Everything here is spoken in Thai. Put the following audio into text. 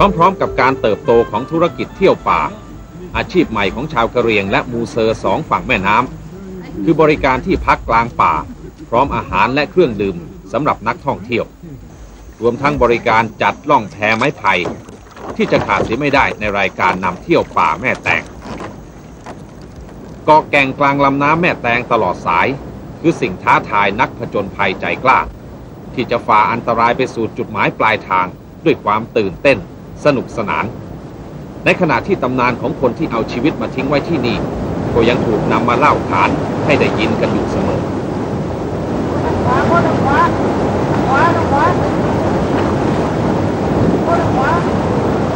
พร้อมๆกับการเติบโตของธุรกิจเที่ยวป่าอาชีพใหม่ของชาวกะเหรี่ยงและมูเซอร์สองฝั่งแม่น้ำคือบริการที่พักกลางป่าพร้อมอาหารและเครื่องดื่มสำหรับนักท่องเที่ยวรวมทั้งบริการจัดล่องแพไม้ไผ่ที่จะขาดเสียไม่ได้ในรายการนำเที่ยวป่าแม่แตงเกาะแก่งกลางลำน้ำแม่แตงตลอดสายคือสิ่งท้าทายนักผจญภัยใจกล้าที่จะฝ่าอันตรายไปสู่จุดหมายปลายทางด้วยความตื่นเต้นสนุกสนานในขณะที่ตำนานของคนที่เอาชีวิตมาทิ้งไว้ที่นี่ก็ยังถูกนำมาเล่าขานให้ได้ยินกันอยู่เสมอ